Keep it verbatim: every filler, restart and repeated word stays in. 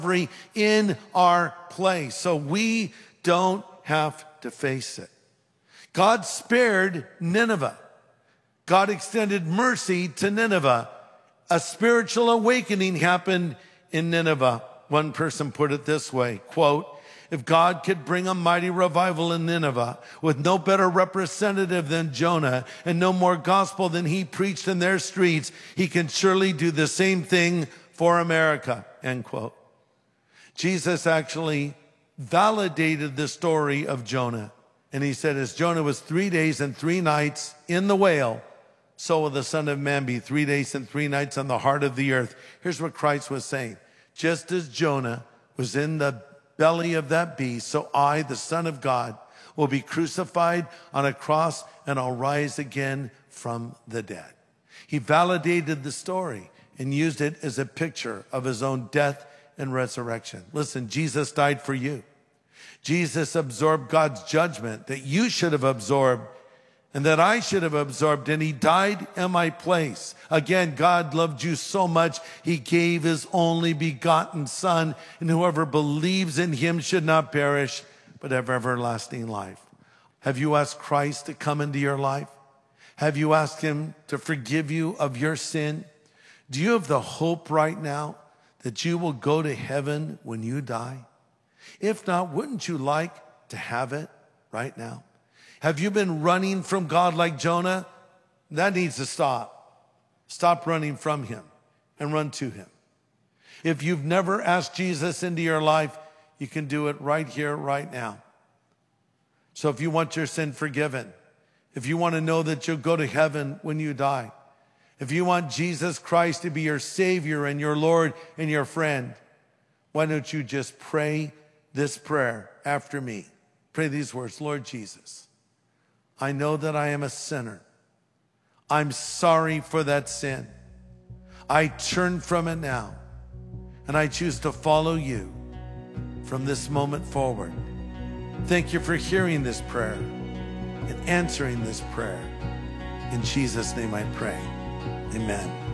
in our place, so we don't have to face it. God spared Nineveh. God extended mercy to Nineveh. A spiritual awakening happened in Nineveh. One person put it this way, quote, "If God could bring a mighty revival in Nineveh with no better representative than Jonah and no more gospel than he preached in their streets, he can surely do the same thing for America," end quote. Jesus actually validated the story of Jonah. And he said, as Jonah was three days and three nights in the whale, so will the Son of Man be three days and three nights on the heart of the earth. Here's what Christ was saying. Just as Jonah was in the belly of that beast, so I, the Son of God, will be crucified on a cross and I'll rise again from the dead. He validated the story and used it as a picture of his own death and resurrection. Listen, Jesus died for you. Jesus absorbed God's judgment that you should have absorbed and that I should have absorbed, and he died in my place. Again, God loved you so much, he gave his only begotten Son, and whoever believes in him should not perish, but have everlasting life. Have you asked Christ to come into your life? Have you asked him to forgive you of your sin? Do you have the hope right now that you will go to heaven when you die? If not, wouldn't you like to have it right now? Have you been running from God like Jonah? That needs to stop. Stop running from him and run to him. If you've never asked Jesus into your life, you can do it right here, right now. So if you want your sin forgiven, if you want to know that you'll go to heaven when you die, if you want Jesus Christ to be your Savior and your Lord and your friend, why don't you just pray this prayer after me? Pray these words. Lord Jesus, I know that I am a sinner. I'm sorry for that sin. I turn from it now, and I choose to follow you from this moment forward. Thank you for hearing this prayer and answering this prayer. In Jesus' name I pray. Amen.